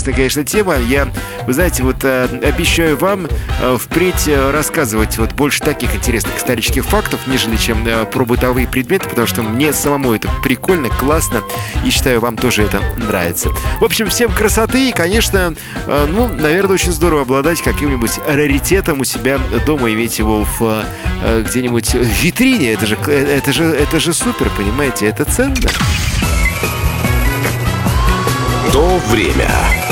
интересная, конечно, тема. Вы знаете, вот обещаю вам впредь рассказывать вот больше таких интересных исторических фактов, нежели чем про бытовые предметы, потому что мне самому это прикольно, классно, и считаю, вам тоже это нравится. В общем, всем красоты и, конечно, наверное, очень здорово обладать каким-нибудь раритетом у себя дома, иметь его где-нибудь в витрине. Это же супер, понимаете, это ценно. То время.